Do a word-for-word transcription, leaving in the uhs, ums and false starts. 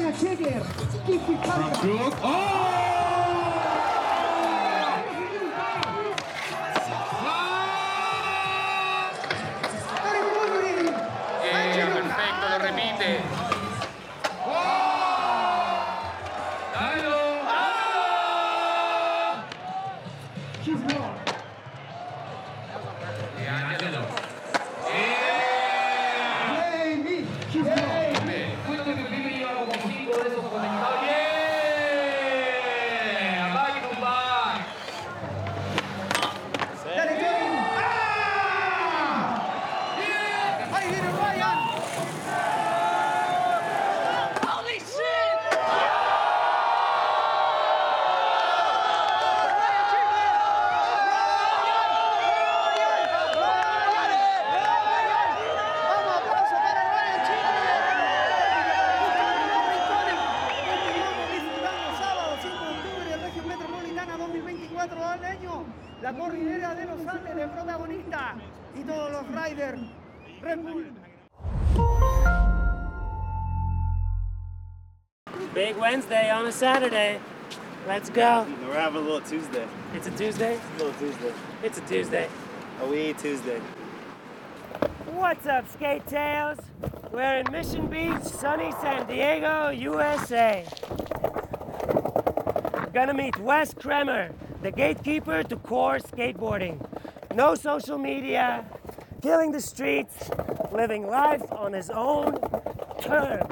From Cook. Oh! Yeah, perfecto, lo repite. ¡Dalo! ¡Ah! Y Ángelo. Cuento que Pipe lleva como cinco de esos conectados. ¡Yeah! ¡Back to back! La corridera de los Andes de protagonista y todos los riders Red Bull. Big Wednesday on a Saturday. Let's go. We're having a little Tuesday. It's a Tuesday? A little Tuesday. It's a Tuesday. A wee Tuesday. What's up, Skate Tails? We're in Mission Beach, sunny San Diego, U S A. We're gonna meet Wes Kremer, the gatekeeper to core skateboarding. No social media, killing the streets, living life on his own terms.